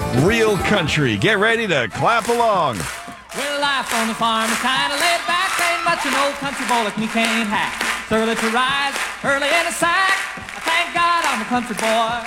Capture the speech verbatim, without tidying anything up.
Real country. Get ready to clap along. Well, life on the farm is kind of laid back. Ain't much an old country boy like me can't hack. It's early to rise, early in the sack. I thank God I'm a country boy.